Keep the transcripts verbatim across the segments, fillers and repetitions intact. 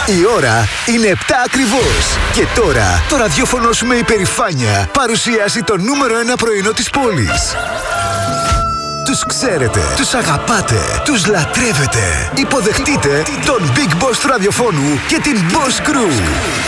Η ώρα είναι επτά ακριβώς. Και τώρα το ραδιόφωνο σου με υπερηφάνεια παρουσιάζει το νούμερο ένα πρωινό της πόλης. Τους ξέρετε, τους αγαπάτε, τους λατρεύετε. Υποδεχτείτε τον Big Boss του ραδιοφώνου και την Boss Crew.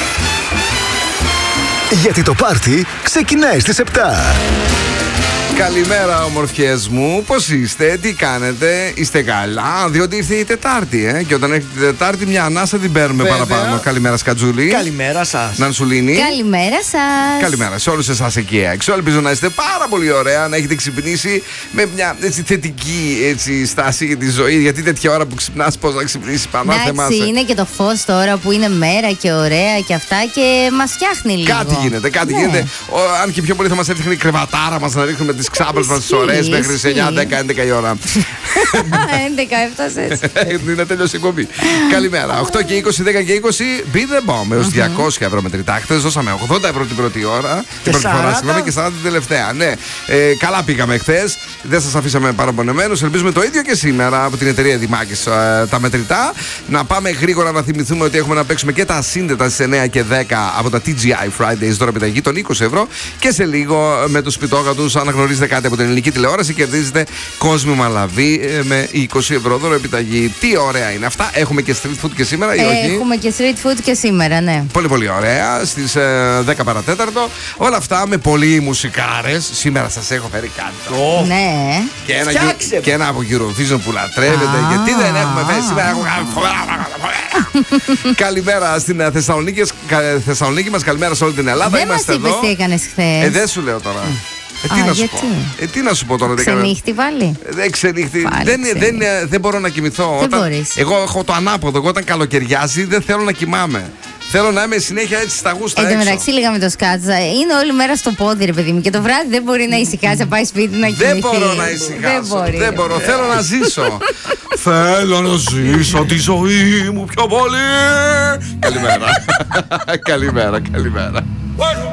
Γιατί το πάρτι ξεκινάει στις επτά. Καλημέρα, ομορφιές μου. Πώς είστε, τι κάνετε, είστε καλά? Διότι ήρθε η Τετάρτη, ε? Και όταν έρχεται η Τετάρτη, μια ανάσα την παίρνουμε. Βέβαια. Παραπάνω. Καλημέρα, Σκατζούλη. Καλημέρα σας. Νανσουλίνη. Καλημέρα σας. Καλημέρα σε όλους εσάς εκεί έξω. Ελπίζω να είστε πάρα πολύ ωραία, να έχετε ξυπνήσει με μια έτσι, θετική έτσι, στάση για τη ζωή. Γιατί τέτοια ώρα που ξυπνάς, πώς να ξυπνήσεις, πάνω Εντάξει, είναι και το φως τώρα που είναι μέρα και ωραία και αυτά και μας φτιάχνει λίγο. Κάτι γίνεται, κάτι ναι. γίνεται. Ο, αν και πιο πολύ θα μας έφτιαχνε η κρεβατάρα μας να ρίχνουμε τις ξάπλες μας τις ωραίες μέχρι τις εννιά, δέκα, έντεκα η ώρα. έντεκα έφτασες. Είναι τέλειος η εκπομπή. Καλημέρα. οκτώ και είκοσι, δέκα και είκοσι, be the bomb. Έως διακόσια ευρώ μετρητά. Χθες δώσαμε ογδόντα ευρώ την πρώτη ώρα. Την πρώτη φορά, συγγνώμη, και σαράντα την τελευταία. Ναι, ε, καλά πήγαμε χθες. Δεν σας αφήσαμε παραπονεμένους. Ελπίζουμε το ίδιο και σήμερα από την εταιρεία Δημάκης ε, τα μετρητά. Να πάμε γρήγορα να θυμηθούμε ότι έχουμε να παίξουμε και τα ασύνδετα στις εννιά και δέκα από τα τι τζι άι Fridays. Τώρα επιταγή των είκοσι ευρώ. Και σε λίγο με τους σπιτόγατους, αν γνωρίζετε κάτι από την ελληνική τηλεόραση, κερδίζετε κόσμημα λαβή με είκοσι ευρώ δώρο επιταγή. Τι ωραία είναι αυτά. Έχουμε και street food και σήμερα ή όχι? Έχουμε και street food και σήμερα, ναι. Πολύ πολύ ωραία. Στις ε, δέκα παρατέταρτο. Όλα αυτά με πολλοί μουσικάρες. Σήμερα σας έχω φέρει κάτι. Oh. Ναι. Και ένα, γε, και ένα από Eurovision που λατρεύετε. Ah. Γιατί δεν έχουμε φέρει σήμερα? Έχουμε Καλημέρα στην Θεσσαλονίκη, Θεσσαλονίκη μας. Καλημέρα σε όλη την Ελλάδα. Δεν Είμαστε μας είπες τι έκανες χθες. Ε, δεν σου λέω τώρα. Ε, τι, Α, να σου γιατί? πω. Ε, τι να σου πω τώρα. Ξενύχτη βάλει. Δεν ξενύχτη. Δεν, δεν, δεν μπορώ να κοιμηθώ. Δεν όταν, μπορείς. εγώ έχω το ανάποδο. Εγώ όταν καλοκαιριάζει δεν θέλω να κοιμάμαι. Θέλω να είμαι συνέχεια έτσι στα γούστα. Εν τω μεταξύ, λίγα με το σκάτσα. Είναι όλη μέρα στο πόδι, ρε παιδί μου. Και το βράδυ δεν μπορεί να ησυχάσει, να πάει σπίτι να κοιμηθεί. Δεν μπορώ να ησυχάσω. Δεν, μπορεί, δεν μπορώ. Θέλω να ζήσω. Θέλω να ζήσω τη ζωή μου πιο πολύ. Καλημέρα. Καλημέρα, καλημέρα.